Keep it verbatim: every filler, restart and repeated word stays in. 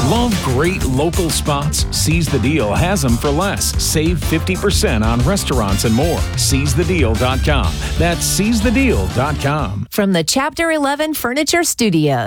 Love great local spots? Seize the Deal has them for less. Save fifty percent on restaurants and more. seize the deal dot com. That's seize the deal dot com. From the Chapter eleven Furniture Studio.